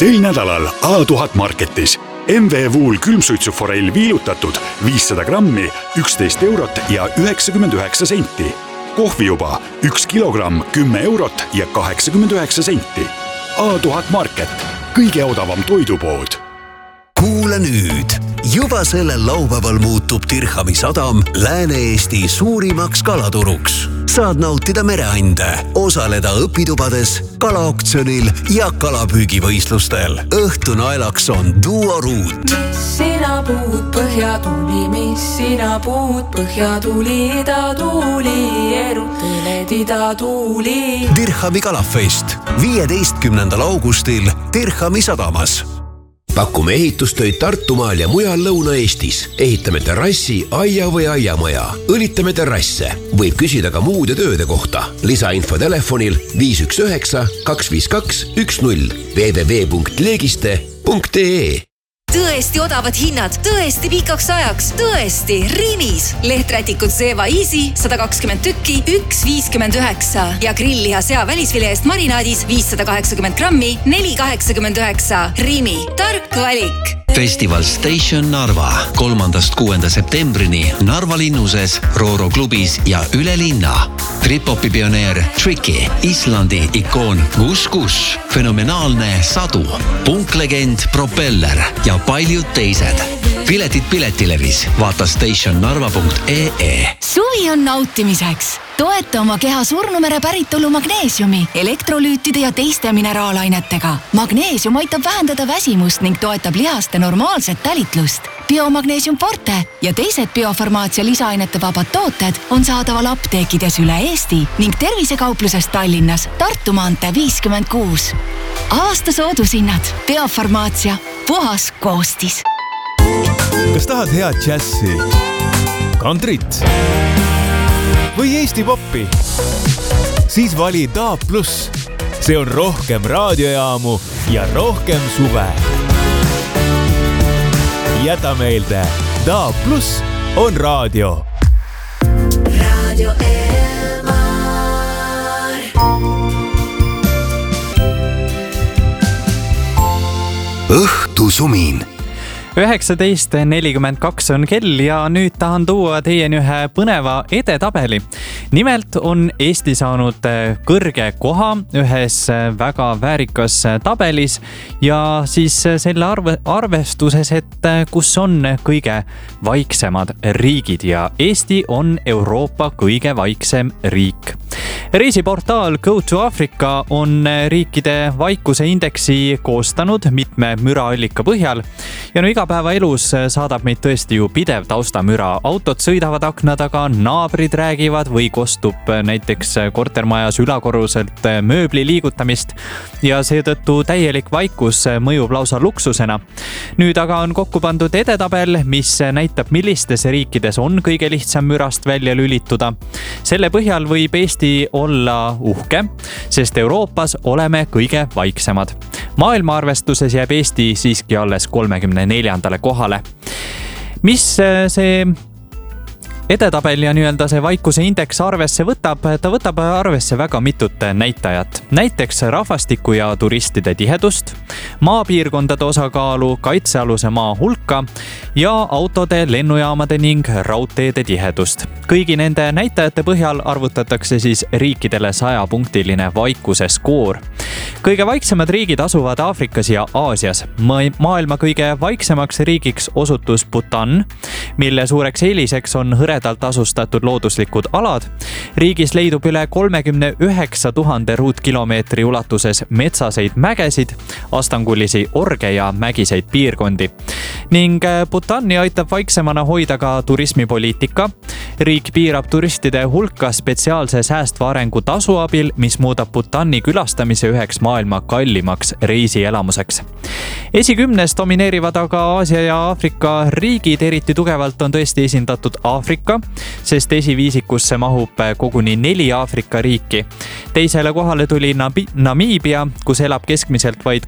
Sel nädalal A1000 Marketis MV Wool külmsuitsuforell viilutatud 500 grammi 11 eurot ja 99 senti. Kohvi juba 1 kilogramm 10 eurot ja 89 senti. A1000 Market, kõige odavam toidupood. Kuule nüüd! Juba sellel laupäeval muutub Dirhami sadam Lääne-Eesti suurimaks kalaturuks. Saad nautida mereande, osaleda õpitubades, kalaoktsionil ja kalapüügivõistlustel. Õhtu naelaks on duoruut. Mis sina puud põhjatuli, mis sina puud põhjatuli, idatuuli, erutõled idatuuli. Dirhami kalafest 15. augustil Dirhami sadamas. Pakume ehitustöid Tartumaal ja mujal Lõuna-Eestis. Ehitame terrassi, aia või aiamaja. Õlitame terrasse. Võib küsida ka muude tööde kohta. Lisainfo telefonil 519 252 10 www.legiste.ee. Tõesti odavad hinnad, tõesti pikaks ajaks, tõesti Rimis. Lehträtikud Zeva Easy 120 tükki, 1,59 ja grillliha sea välisvile eest marinaadis 580 grammi, 4,89. Rimi, tark valik. Festival Station Narva 3.–6. septembrini Narva linnuses, Rooro klubis ja üle linna. Trip-hopi pioneer Tricky, Islandi ikoon Gus Gus, fenomenaalne Sadu, punklegend Propeller ja paljud teised. Piletid Piletilevis, vaata stationnarva.ee. Suvi on nautimiseks. Toeta oma keha surnumere päritolu magneesiumi, elektrolüütide ja teiste mineraalainetega. Magneesium aitab vähendada väsimust ning toetab lihaste normaalset talitlust. Biomagneesium Forte ja teised biofarmaatsia lisaainete vabad tooted on saadaval apteekides üle Eesti ning tervisekauplusest Tallinnas Tartu maantee 56. Aasta soodushinnad. Biofarmaatsia. Puhas koostis. Kas tahad head džässi, kantrit või Eesti poppi? Siis vali DAB+. See on rohkem raadiojaamu ja rohkem suve. Jäta meelde, DAB+ on raadio. Radio Elmar. Õhtusumin. 19.42 on kell ja nüüd tahan tuua teieni ühe põneva edetabeli. Nimelt on Eesti saanud kõrge koha ühes väga väärikas tabelis ja siis selle arvestuses, et kus on kõige vaiksemad riigid ja Eesti on Euroopa kõige vaiksem riik. Reisiportaal Go to Africa on riikide vaikuse indeksi koostanud mitme müraallika põhjal ja no igapäevaelus saadab meid tõesti ju pidev taustamüra. Autod sõidavad akna taga, naabrid räägivad või kostub näiteks kortermajas ülakorruselt mööbli liigutamist ja seetõttu täielik vaikus mõjub lausa luksusena. Nüüd aga on kokku pandud edetabel, mis näitab, millistes riikides on kõige lihtsam mürast välja lülituda. Selle põhjal võib Eesti olla uhke, sest Euroopas oleme kõige vaiksemad. Maailma arvestuses jääb Eesti siiski alles 34. kohale. Mis see edetabel ja nii-öelda see vaikuse indeks arvesse võtab? Ta võtab arvesse väga mitut näitajat. Näiteks rahvastiku ja turistide tihedust, maapiirkondade osakaalu, kaitsealuse maa hulka ja autode, lennujaamade ning raudteede tihedust. Kõigi nende näitajate põhjal arvutatakse siis riikidele 100-punktiline vaikuse skoor. Kõige vaiksemad riigid asuvad Aafrikas ja Aasias. Maailma kõige vaiksemaks riigiks osutus Bhutan, mille suureks eeliseks on hõredalt asustatud looduslikud alad. Riigis leidub üle 39 000 ruutkilomeetri ulatuses metsaseid mägesid, astangulisi orge ja mägiseid piirkondi. Ning Bhutani aitab vaiksemana hoida ka turismipoliitika. Riik piirab turistide hulka spetsiaalse säästva arengu tasu abil, mis muudab Bhutani külastamise üheks maailma kallimaks reisielamuseks. Esikümnes domineerivad aga Aasia ja Aafrika riigid, eriti tugevalt on tõesti esindatud Aafrika, sest esiviisikusse mahub koguni 4 Aafrika riiki. Teisele kohale tuli Namiibia, kus elab keskmiselt vaid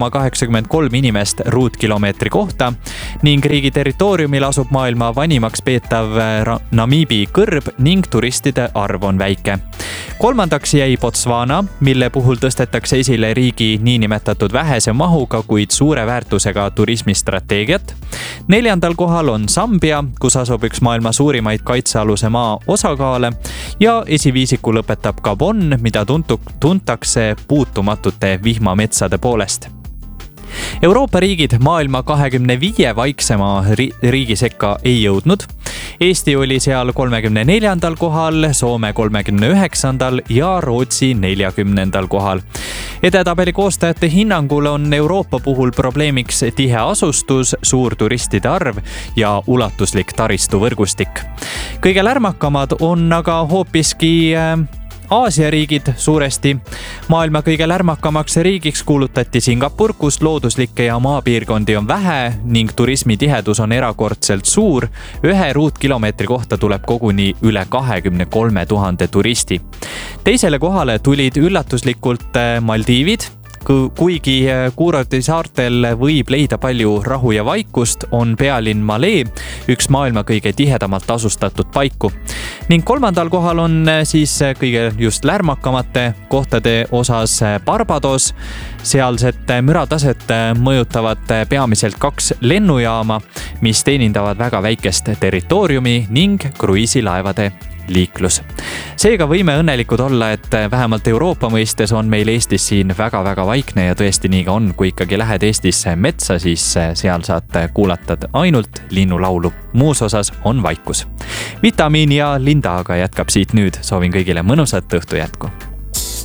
3,83 inimest ruutkilomeetri kohta ning riigi territooriumil asub maailma vanimaks peetav Namiibia Namiibi kõrb ning turistide arv on väike. 3. jäi Botswana, mille puhul tõstetakse esile riigi niinimetatud vähese mahuga, kuid suure väärtusega turismistrateegiat. 4. kohal on Zambia, kus asub üks maailma suurimaid kaitsealuse maa osakaale ja esiviisiku lõpetab Gabon, mida tuntakse puutumatute vihmametsade poolest. Euroopa riigid maailma 25 vaiksema riigi sekka ei jõudnud. Eesti oli seal 34. kohal, Soome 39. ja Rootsi 40. kohal. Edetabeli koostajate hinnangul on Euroopa puhul probleemiks tihe asustus, suur turistide arv ja ulatuslik taristuvõrgustik. Kõige lärmakamad on aga hoopiski Aasia riigid suuresti. Maailma kõige lärmakamaks riigiks kuulutati Singapur, kus looduslikke ja maapiirkondi on vähe ning turismi tihedus on erakordselt suur. 1 ruutkilomeetri kohta tuleb koguni üle 23 000 turisti. Teisele kohale tulid üllatuslikult Maldiivid. Kuigi Kuurorti saartel võib leida palju rahu ja vaikust, on pealinn Malé üks maailma kõige tihedamalt asustatud paiku. Ning 3. kohal on siis kõige just lärmakamate kohtade osas Barbados. Sealset mürataset mõjutavad peamiselt 2 lennujaama, mis teenindavad väga väikest territooriumi ning kruiisilaevade liiklus. Seega võime õnnelikud olla, et vähemalt Euroopa mõistes on meil Eestis siin väga-väga vaikne ja tõesti nii ka on. Kui ikkagi lähed Eestisse metsa, siis seal saad kuulata ainult linnulaulu. Muus osas on vaikus. Vitamiin ja Linda aga jätkab siit nüüd. Soovin kõigile mõnusat õhtu jätku.